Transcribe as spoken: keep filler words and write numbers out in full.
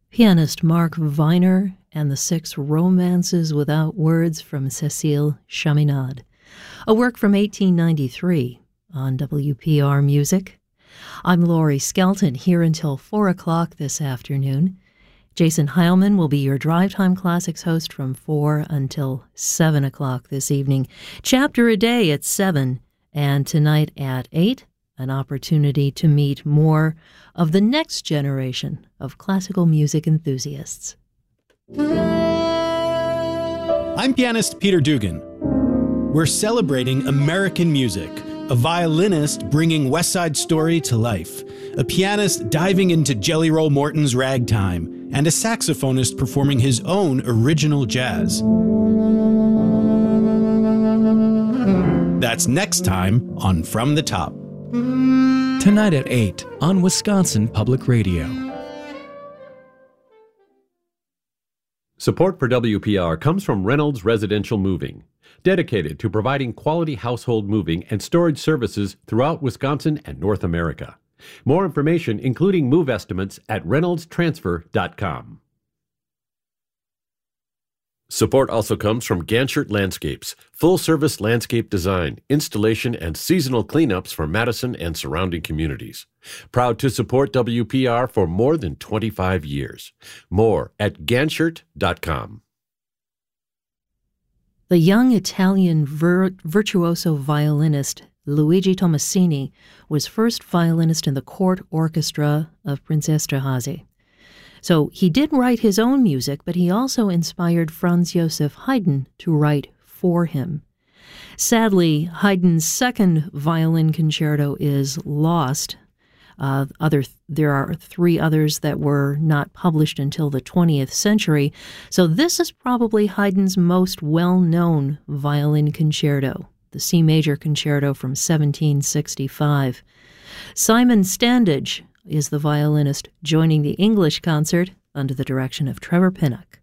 Pianist Mark Viner and the Six Romances Without Words from Cécile Chaminade, a work from eighteen ninety-three on W P R Music. I'm Laurie Skelton, here until four o'clock this afternoon. Jason Heilman will be your Drive Time Classics host from four until seven o'clock this evening. Chapter a day at seven, and tonight at eight, an opportunity to meet more of the next generation of classical music enthusiasts. I'm pianist Peter Dugan. We're celebrating American music, a violinist bringing West Side Story to life, a pianist diving into Jelly Roll Morton's ragtime, and a saxophonist performing his own original jazz. That's next time on From the Top. Tonight at eight on Wisconsin Public Radio. Support for W P R comes from Reynolds Residential Moving, dedicated to providing quality household moving and storage services throughout Wisconsin and North America. More information, including move estimates, at reynolds transfer dot com. Support also comes from Ganchert Landscapes, full-service landscape design, installation, and seasonal cleanups for Madison and surrounding communities. Proud to support W P R for more than twenty-five years. More at ganchert dot com. The young Italian vir- virtuoso violinist Luigi Tomasini was first violinist in the court orchestra of Prince Esterházy. So he did write his own music, but he also inspired Franz Joseph Haydn to write for him. Sadly, Haydn's second violin concerto is lost. Uh, other there are three others that were not published until the twentieth century, so this is probably Haydn's most well-known violin concerto, the C major concerto from seventeen sixty-five. Simon Standage is the violinist joining the English concert under the direction of Trevor Pinnock.